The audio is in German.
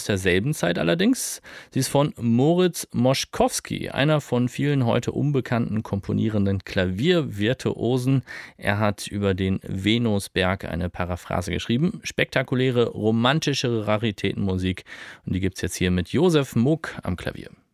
derselben Zeit allerdings. Sie ist von Moritz Moszkowski, einer von vielen heute unbekannten komponierenden Klaviervirtuosen. Er hat über den Venusberg eine Paraphrase geschrieben. Spektakuläre, romantischere Raritätenmusik. Und die gibt's jetzt hier mit Josef Muck am Klavier.